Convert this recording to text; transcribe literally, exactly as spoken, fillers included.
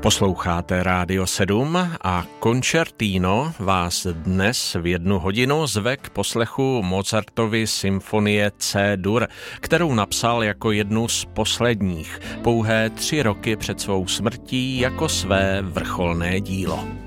Posloucháte Rádio sedm a Concertino vás dnes v jednu hodinu zve k poslechu Mozartovy symfonie C-dur, kterou napsal jako jednu z posledních, pouhé tři roky před svou smrtí jako své vrcholné dílo.